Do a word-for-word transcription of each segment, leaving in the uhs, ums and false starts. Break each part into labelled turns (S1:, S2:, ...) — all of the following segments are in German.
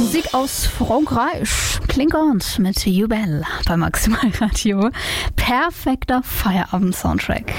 S1: Musik aus Frankreich. Klingant mit Jubel bei Maximal Radio. Perfekter Feierabend-Soundtrack.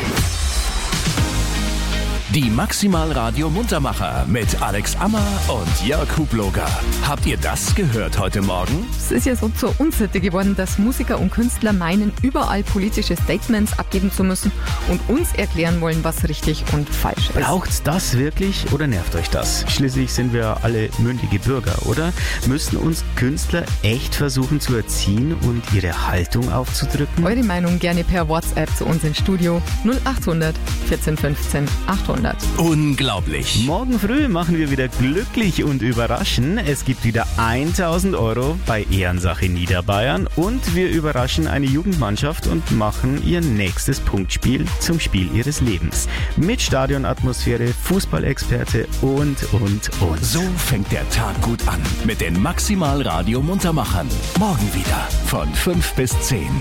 S2: Die Maximal Radio Muntermacher mit Alex Ammer und Jörg Hubloger. Habt ihr das gehört heute Morgen?
S3: Es ist ja so zur Unsitte geworden, dass Musiker und Künstler meinen, überall politische Statements abgeben zu müssen und uns erklären wollen, was richtig und falsch ist.
S4: Braucht's das wirklich oder nervt euch das? Schließlich sind wir alle mündige Bürger, oder? Müssen uns Künstler echt versuchen zu erziehen und ihre Haltung aufzudrücken?
S3: Eure Meinung gerne per WhatsApp zu uns ins Studio null achthundert vierzehn fünfzehn achthundert.
S2: Unglaublich.
S4: Morgen früh machen wir wieder glücklich und überraschen. Es gibt wieder tausend Euro bei Ehrensache Niederbayern und wir überraschen eine Jugendmannschaft und machen ihr nächstes Punktspiel zum Spiel ihres Lebens. Mit Stadionatmosphäre, Fußballexperte und, und, und.
S2: So fängt der Tag gut an mit den Maximal Radio Muntermachern. Morgen wieder von fünf bis zehn.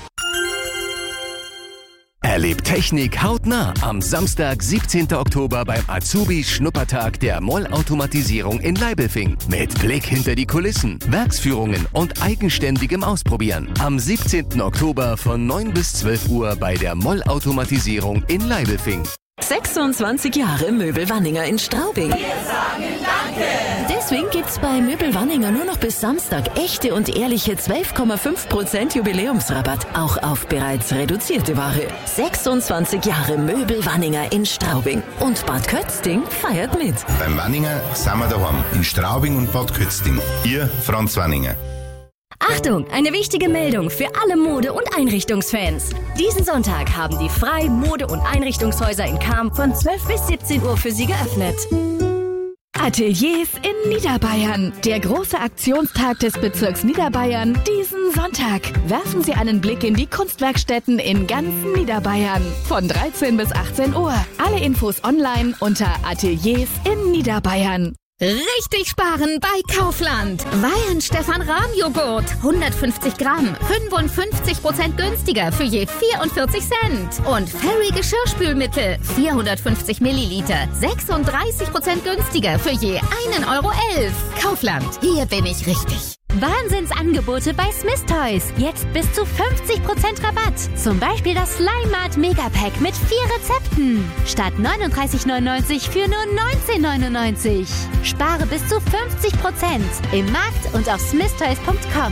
S2: Erlebt Technik hautnah am Samstag, siebzehnten Oktober beim Azubi-Schnuppertag der Moll-Automatisierung in Leibelfing. Mit Blick hinter die Kulissen, Werksführungen und eigenständigem Ausprobieren. Am siebzehnten Oktober von neun bis zwölf Uhr bei der Moll-Automatisierung in Leibelfing.
S5: sechsundzwanzig Jahre Möbel Wanninger in Straubing.
S6: Wir sagen Danke!
S5: Deswegen gibt's bei Möbel Wanninger nur noch bis Samstag echte und ehrliche zwölf Komma fünf Prozent Jubiläumsrabatt, auch auf bereits reduzierte Ware. sechsundzwanzig Jahre Möbel Wanninger in Straubing. Und Bad Kötzting feiert mit.
S7: Beim Wanninger sind wir daheim. In Straubing und Bad Kötzting. Ihr Franz Wanninger.
S8: Achtung, eine wichtige Meldung für alle Mode- und Einrichtungsfans. Diesen Sonntag haben die Frei Mode- und Einrichtungshäuser in Cham von zwölf bis siebzehn Uhr für Sie geöffnet.
S9: Ateliers in Niederbayern. Der große Aktionstag des Bezirks Niederbayern diesen Sonntag. Werfen Sie einen Blick in die Kunstwerkstätten in ganzen Niederbayern. Von dreizehn bis achtzehn Uhr. Alle Infos online unter Ateliers in Niederbayern.
S10: Richtig sparen bei Kaufland. Weyen Stefan Rahm Joghurt. hundertfünfzig Gramm. fünfundfünfzig Prozent günstiger für je vierundvierzig Cent. Und Fairy Geschirrspülmittel. vierhundertfünfzig Milliliter. sechsunddreißig Prozent günstiger für je einen Euro elf. Kaufland. Hier bin ich richtig.
S8: Wahnsinnsangebote bei Smith Toys. Jetzt bis zu fünfzig Prozent Rabatt. Zum Beispiel das Slime Mart Megapack mit vier Rezepten. Statt neununddreißig neunundneunzig für nur neunzehn neunundneunzig. Spare bis zu fünfzig Prozent im Markt und auf smith toys punkt com.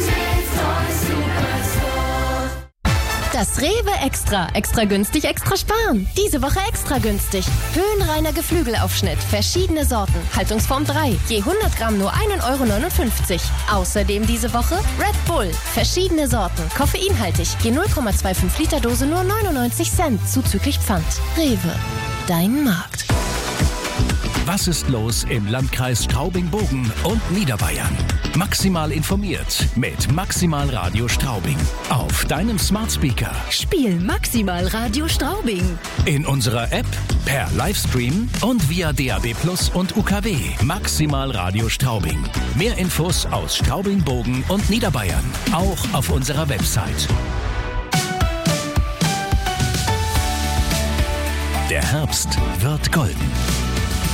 S11: Das Rewe Extra. Extra günstig, extra sparen. Diese Woche extra günstig. Höhenreiner Geflügelaufschnitt. Verschiedene Sorten. Haltungsform drei. Je hundert Gramm nur ein Euro neunundfünfzig. Außerdem diese Woche Red Bull. Verschiedene Sorten. Koffeinhaltig. Je null Komma fünfundzwanzig Liter Dose nur neunundneunzig Cent. Zuzüglich Pfand. Rewe. Dein Markt.
S2: Was ist los im Landkreis Straubing-Bogen und Niederbayern? Maximal informiert mit Maximal Radio Straubing. Auf deinem Smart Speaker.
S5: Spiel Maximal Radio Straubing.
S2: In unserer App, per Livestream und via D A B Plus und U K W. Maximal Radio Straubing. Mehr Infos aus Straubing-Bogen und Niederbayern. Auch auf unserer Website. Der Herbst wird golden.